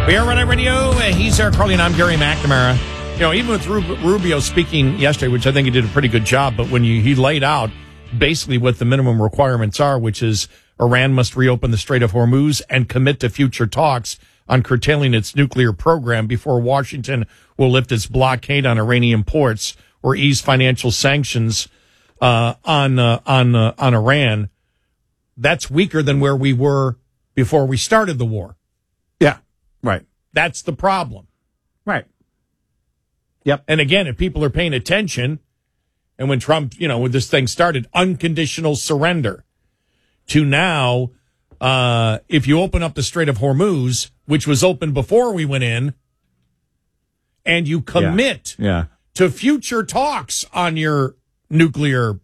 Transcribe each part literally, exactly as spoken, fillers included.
We are Red Radio. Uh, he's Eric Carly, and I'm Gary McNamara. You know, even with Rub- Rubio speaking yesterday, which I think he did a pretty good job, but when you, he laid out basically what the minimum requirements are, which is Iran must reopen the Strait of Hormuz and commit to future talks on curtailing its nuclear program before Washington will lift its blockade on Iranian ports or ease financial sanctions uh, on uh, on uh, on Iran. That's weaker than where we were before we started the war. Yeah, right. That's the problem. Right. Yep. And again, if people are paying attention, and when Trump, you know, when this thing started, unconditional surrender, to now, uh, if you open up the Strait of Hormuz, which was open before we went in, and you commit yeah. Yeah. to future talks on your nuclear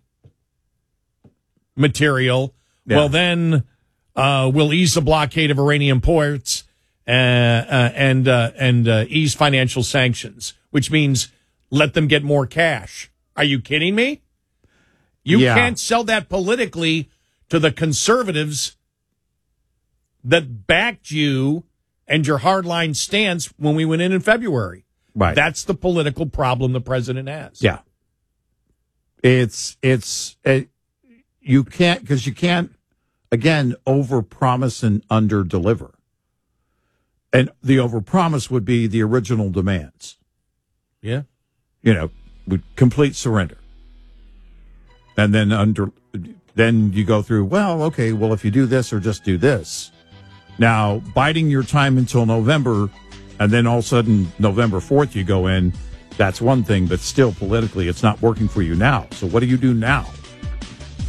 material, yeah. well, then uh, we'll ease the blockade of Iranian ports uh, uh, and uh, and uh, ease financial sanctions, which means let them get more cash. Are you kidding me? You yeah. can't sell that politically to the conservatives that backed you and your hardline stance when we went in in February. Right. That's the political problem the president has. Yeah. It's, it's, it, you can't, because you can't, again, overpromise and underdeliver. And the overpromise would be the original demands. Yeah. You know, with complete surrender. And then under, then you go through, well, okay, well, if you do this or just do this. Now, biding your time until November, and then all of a sudden, November fourth, you go in, that's one thing, but still politically, it's not working for you now. So what do you do now?